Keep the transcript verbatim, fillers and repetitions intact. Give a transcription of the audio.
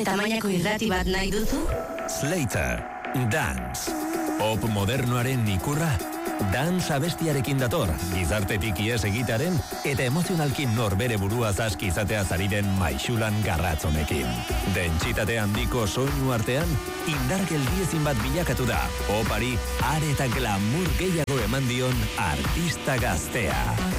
Zure tamainako irrati bat nahi duzu? Slater, Dance. Pop modernoaren ikurra. Dance abestiarekin dator, gizartetik ies egitaren eta emozionalki norbere burua zaski izatea zariren maixulan garratzonekin. Dentsitate handiko soinu artean, indar geldiezin bat bilakatu da, popari are eta glamour gehiago eman dion artista gaztea.